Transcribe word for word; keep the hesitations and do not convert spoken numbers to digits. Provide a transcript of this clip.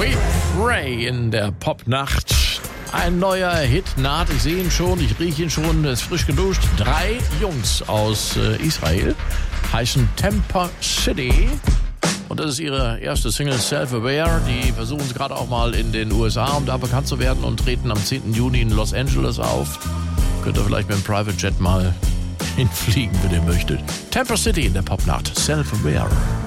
Stevie Ray in der Popnacht. Ein neuer Hit naht, ich sehe ihn schon, ich rieche ihn schon, ist frisch geduscht. Drei Jungs aus äh, Israel heißen Temper City. Und das ist ihre erste Single, Self-Aware. Die versuchen es gerade auch mal in den U S A, um da bekannt zu werden, und treten am zehnten Juni in Los Angeles auf. Könnt ihr vielleicht mit dem Private Jet mal hinfliegen, wenn ihr möchtet. Temper City in der Popnacht, Self-Aware.